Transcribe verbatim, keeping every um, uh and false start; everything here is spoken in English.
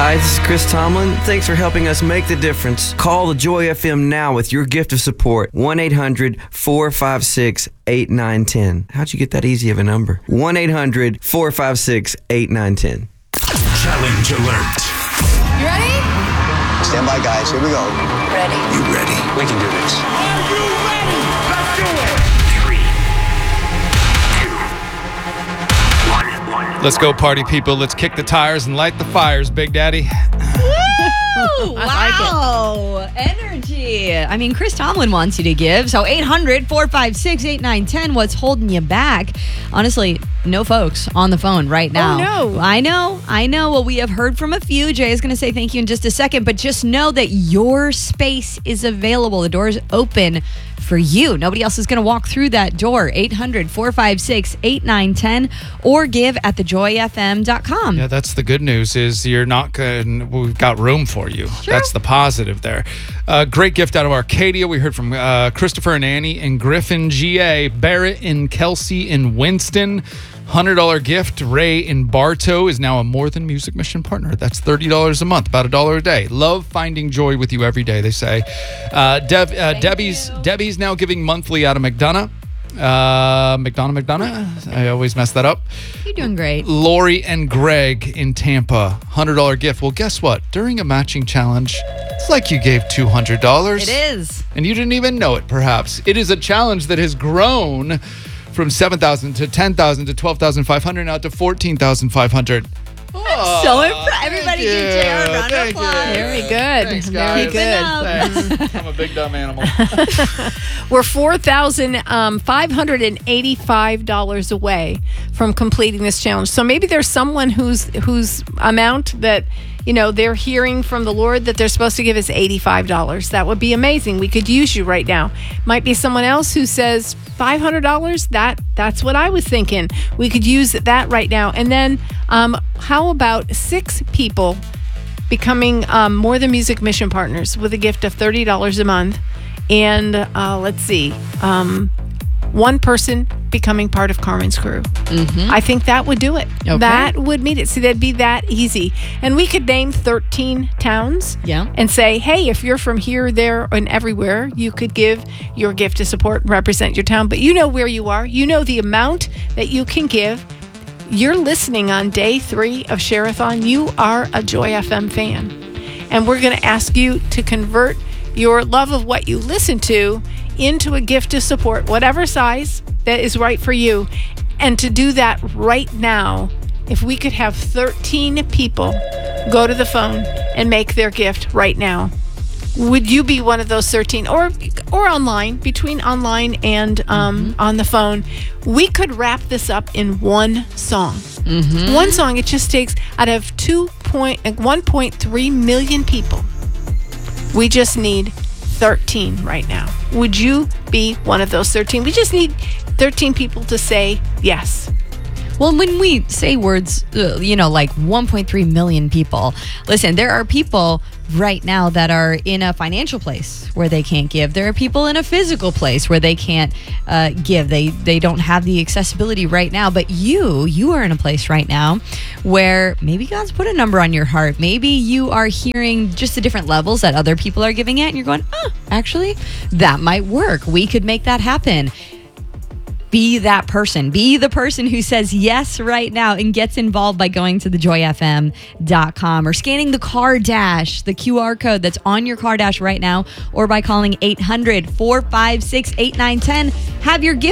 Hi, this is Chris Tomlin. Thanks for helping us make the difference. Call the Joy F M now with your gift of support. one eight hundred four five six eight nine one zero. How'd you get that easy of a number? one eight hundred four five six eight nine one zero. Challenge alert. You ready? Stand by, guys. Here we go. Ready. You ready? We can do this. Are you ready? Let's do it. Three, two, one, one. Let's go, party people. Let's kick the tires and light the fires, Big Daddy. Woo! Wow. Energy. I mean, Chris Tomlin wants you to give. So eight hundred four five six eight nine one zero. What's holding you back? Honestly, no folks on the phone right now. Oh, no. I know. I know. Well, we have heard from a few. Jay is going to say thank you in just a second, but just know that your space is available. The door is open for you. Nobody else is going to walk through that door. eight hundred four five six eight nine one zero or give at the joy f m dot com. Yeah, that's the good news is you're not going we've got room for you. Sure. That's the positive there. Uh, great gift out of Arcadia. We heard from uh, Christopher and Annie in Griffin, G A, Barrett and Kelsey in Winston. one hundred dollars gift. Ray in Bartow is now a More Than Music Mission partner. That's thirty dollars a month, about a dollar a day. Love finding joy with you every day, they say. Uh, Dev, uh, Debbie's you. Debbie's now giving monthly out of McDonough. Uh, McDonough, McDonough. I always mess that up. You're doing great. Lori and Greg in Tampa, one hundred dollars gift. Well, guess what? During a matching challenge, it's like you gave two hundred dollars. It is. And you didn't even know it, perhaps. It is a challenge that has grown from seven thousand to ten thousand to twelve thousand five hundred now to fourteen thousand five hundred. Oh, So impressed. Everybody give J R a round of Thank applause. you. Very good. Thanks, Very guys. good. Thanks. I'm a big dumb animal. We're four thousand five hundred eighty-five dollars away from completing this challenge. So maybe there's someone whose whose amount that, you know, they're hearing from the Lord that they're supposed to give is eighty-five dollars. That would be amazing. We could use you right now. Might be someone else who says five hundred dollars. That that's what I was thinking. We could use that right now. And then um, how about six people becoming um, More Than Music Mission partners with a gift of thirty dollars a month? And uh, let's see, um, one person becoming part of Carmen's crew. Mm-hmm. I think that would do it. Okay. That would meet it. See, that'd be that easy. And we could name thirteen towns Yeah. and say, hey, if you're from here, there, and everywhere, you could give your gift to support and represent your town. But you know where you are. You know the amount that you can give. You're listening on day three of Share-a-thon. You are a Joy F M fan. And we're going to ask you to convert your love of what you listen to into a gift to support whatever size that is right for you. And to do that right now, if we could have thirteen people go to the phone and make their gift right now, would you be one of those thirteen? Or or online, between online and um, mm-hmm. on the phone, we could wrap this up in one song. Mm-hmm. One song. It just takes, out of two point, one point three million people, we just need thirteen right now. Would you be one of those thirteen? We just need thirteen people to say yes. Well, when we say words, uh, you know, like one point three million people, listen, there are people right now that are in a financial place where they can't give. There are people in a physical place where they can't uh, give. They they don't have the accessibility right now. But you, you are in a place right now where maybe God's put a number on your heart. Maybe you are hearing just the different levels that other people are giving at, and you're going, oh, actually, that might work. We could make that happen. Be that person. Be the person who says yes right now and gets involved by going to the joy f m dot com or scanning the car dash, the Q R code that's on your car dash right now, or by calling eight hundred four five six eight nine one zero. Have your gift